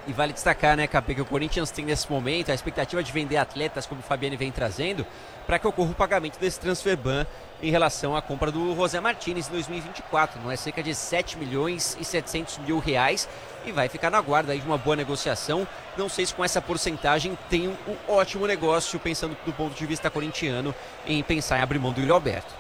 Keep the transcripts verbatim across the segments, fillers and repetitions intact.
E vale destacar, né, Capê, que o Corinthians tem nesse momento a expectativa de vender atletas, como o Fabiane vem trazendo, para que ocorra o pagamento desse transfer ban em relação à compra do José Martínez em dois mil e vinte e quatro. Não é cerca de sete milhões e setecentos mil reais e vai ficar na guarda aí de uma boa negociação. Não sei se com essa porcentagem tem um, um ótimo negócio, pensando do ponto de vista corintiano, em pensar em abrir mão do Yuri Alberto.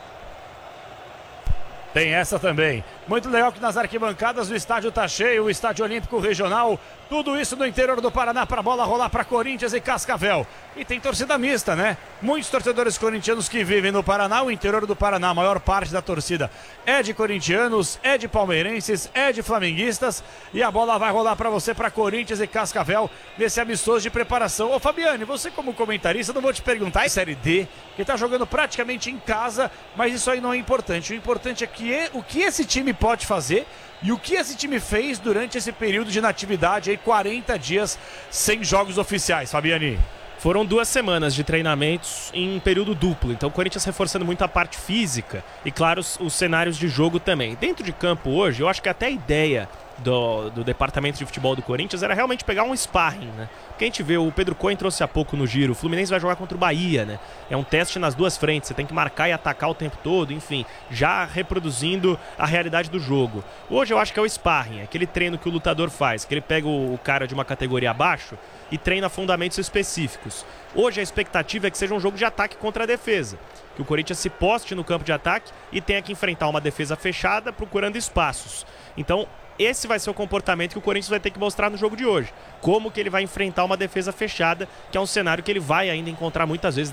Tem essa também. Muito legal que nas arquibancadas o estádio tá cheio, o estádio olímpico regional, tudo isso no interior do Paraná para a bola rolar para Corinthians e Cascavel. E tem torcida mista, né? Muitos torcedores corintianos que vivem no Paraná, o interior do Paraná, a maior parte da torcida é de corintianos, é de palmeirenses, é de flamenguistas, e a bola vai rolar para você, para Corinthians e Cascavel, nesse amistoso de preparação. Ô Fabiane, você como comentarista, não vou te perguntar, é Série D, que tá jogando praticamente em casa, mas isso aí não é importante. O importante é que é, o que esse time pode fazer e o que esse time fez durante esse período de inatividade, aí quarenta dias sem jogos oficiais, Fabiane. Foram duas semanas de treinamentos em período duplo, então o Corinthians reforçando muito a parte física e, claro, os, os cenários de jogo também. Dentro de campo hoje, eu acho que até a ideia do, do departamento de futebol do Corinthians era realmente pegar um sparring, né? Porque a gente vê, o Pedro Cohen trouxe há pouco no giro, o Fluminense vai jogar contra o Bahia, né? É um teste nas duas frentes, você tem que marcar e atacar o tempo todo, enfim, já reproduzindo a realidade do jogo. Hoje eu acho que é o sparring, aquele treino que o lutador faz, que ele pega o, o cara de uma categoria abaixo e treina fundamentos específicos. Hoje a expectativa é que seja um jogo de ataque contra a defesa, que o Corinthians se poste no campo de ataque e tenha que enfrentar uma defesa fechada procurando espaços. Então esse vai ser o comportamento que o Corinthians vai ter que mostrar no jogo de hoje. Como que ele vai enfrentar uma defesa fechada, que é um cenário que ele vai ainda encontrar muitas vezes